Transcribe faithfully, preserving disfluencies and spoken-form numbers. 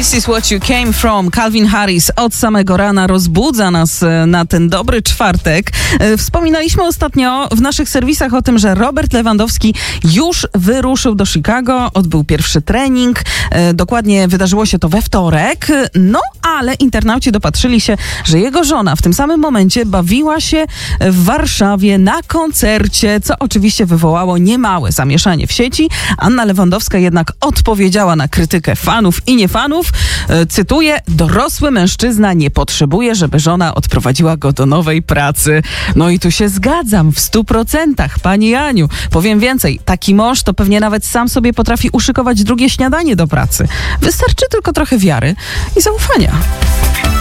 This is what you came from. Calvin Harris od samego rana rozbudza nas na ten dobry czwartek. Wspominaliśmy ostatnio w naszych serwisach o tym, że Robert Lewandowski już wyruszył do Chicago, odbył pierwszy trening. Dokładnie wydarzyło się to we wtorek. No, ale internauci dopatrzyli się, że jego żona w tym samym momencie bawiła się w Warszawie na koncercie, co oczywiście wywołało niemałe zamieszanie w sieci. Anna Lewandowska jednak odpowiedziała na krytykę fanów i niefanów. Cytuję: dorosły mężczyzna nie potrzebuje, żeby żona odprowadziła go do nowej pracy. No i tu się zgadzam w stu procentach, pani Aniu. Powiem więcej, taki mąż to pewnie nawet sam sobie potrafi uszykować drugie śniadanie do pracy. Wystarczy tylko trochę wiary i zaufania.